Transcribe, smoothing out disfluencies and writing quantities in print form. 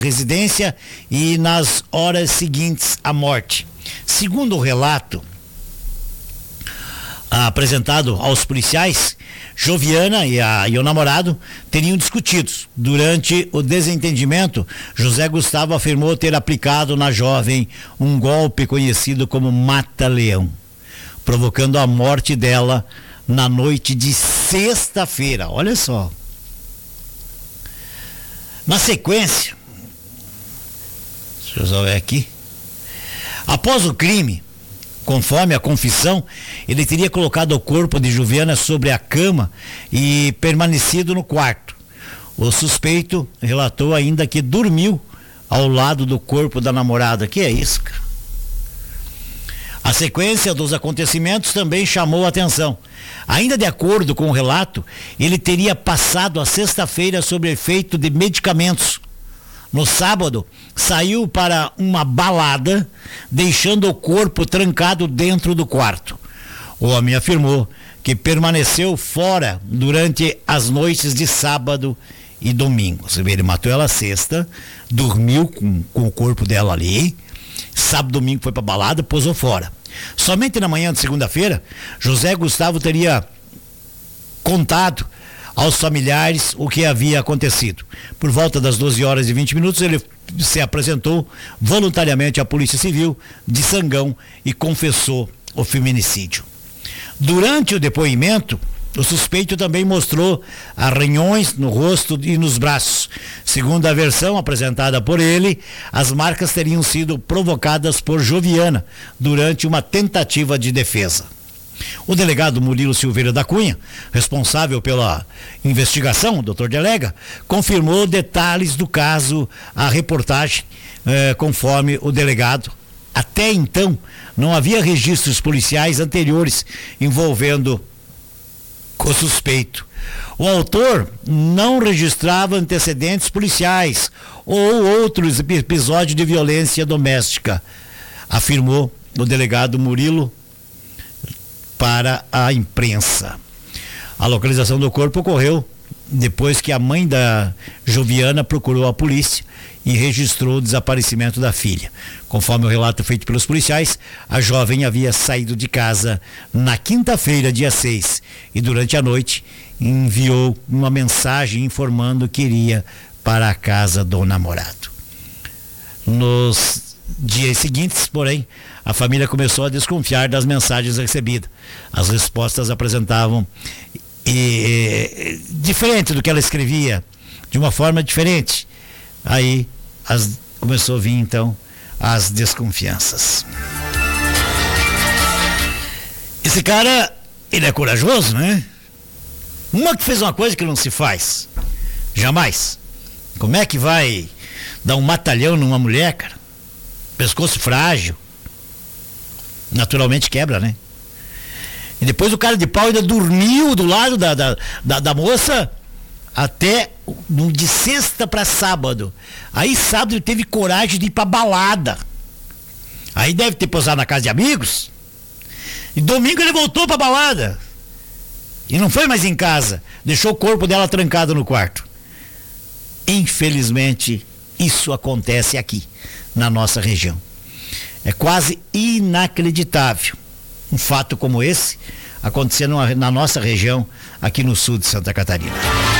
residência e nas horas seguintes à morte. Segundo o relato apresentado aos policiais, Joviana e o namorado teriam discutido. Durante o desentendimento, José Gustavo afirmou ter aplicado na jovem um golpe conhecido como mata-leão, provocando a morte dela na noite de sexta-feira. Olha só. Na sequência, deixa eu resolver aqui. Após o crime, conforme a confissão, ele teria colocado o corpo de Joviana sobre a cama e permanecido no quarto. O suspeito relatou ainda que dormiu ao lado do corpo da namorada. Que é isso, cara? A sequência dos acontecimentos também chamou a atenção. Ainda de acordo com o relato, ele teria passado a sexta-feira sob efeito de medicamentos. No sábado, saiu para uma balada, deixando o corpo trancado dentro do quarto. O homem afirmou que permaneceu fora durante as noites de sábado e domingo. Ele matou ela sexta, dormiu com o corpo dela ali, sábado e domingo foi para balada, posou fora. Somente na manhã de segunda-feira, José Gustavo teria contado aos familiares o que havia acontecido. Por volta das 12h20, ele se apresentou voluntariamente à Polícia Civil de Sangão e confessou o feminicídio. Durante o depoimento, o suspeito também mostrou arranhões no rosto e nos braços. Segundo a versão apresentada por ele, as marcas teriam sido provocadas por Joviana durante uma tentativa de defesa. O delegado Murilo Silveira da Cunha, responsável pela investigação, doutor Delega, confirmou detalhes do caso à reportagem, conforme o delegado. Até então, não havia registros policiais anteriores envolvendo o suspeito. O autor não registrava antecedentes policiais ou outros episódios de violência doméstica, afirmou o delegado Murilo para a imprensa. A localização do corpo ocorreu depois que a mãe da Joviana procurou a polícia e registrou o desaparecimento da filha. Conforme o relato feito pelos policiais, a jovem havia saído de casa na quinta-feira, dia 6, e durante a noite enviou uma mensagem informando que iria para a casa do namorado. Nos dias seguintes, porém, a família começou a desconfiar das mensagens recebidas. As respostas apresentavam diferente do que ela escrevia, de uma forma diferente. Aí começou a vir então as desconfianças. Esse cara, ele é corajoso, né? Uma que fez uma coisa que não se faz jamais. Como é que vai dar um matalhão numa mulher, cara? Pescoço frágil, naturalmente quebra, né? E depois o cara de pau ainda dormiu do lado da moça até de sexta para sábado. Aí sábado ele teve coragem de ir pra balada. Aí deve ter posado na casa de amigos. E domingo ele voltou pra balada. E não foi mais em casa. Deixou o corpo dela trancado no quarto. Infelizmente, isso acontece aqui, na nossa região. É quase inacreditável um fato como esse acontecendo na nossa região, aqui no sul de Santa Catarina.